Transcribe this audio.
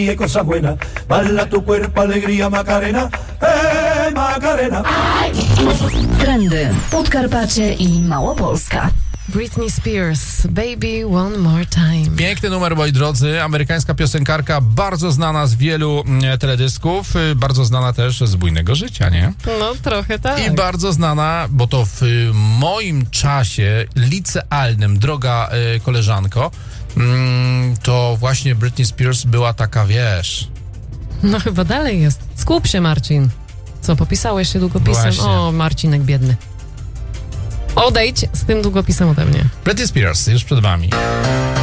cosa buena, bala tu cuerpo, alegría, Macarena, Macarena. Trendy, Podkarpacie i Małopolska. Britney Spears, Baby One More Time. Piękny numer, moi drodzy. Amerykańska piosenkarka, bardzo znana z wielu teledysków, bardzo znana też z Bujnego życia, nie? No, trochę tak. I bardzo znana, bo to w moim czasie licealnym, droga koleżanko, to właśnie Britney Spears była taka, wiesz... No chyba dalej jest. Skup się, Marcin. Co, popisałeś się długopisem? Właśnie. O, Marcinek biedny. Odejdź z tym długopisem ode mnie. Britney Spears, już przed wami.